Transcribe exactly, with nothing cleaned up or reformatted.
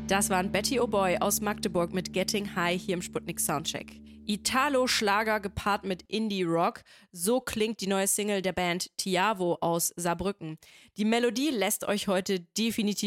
Das waren Betty O'Boy aus Magdeburg mit Getting High hier im Sputnik Soundcheck. Italo-Schlager gepaart mit Indie-Rock, so klingt die neue Single der Band Tiavo aus Saarbrücken. Die Melodie lässt euch heute definitiv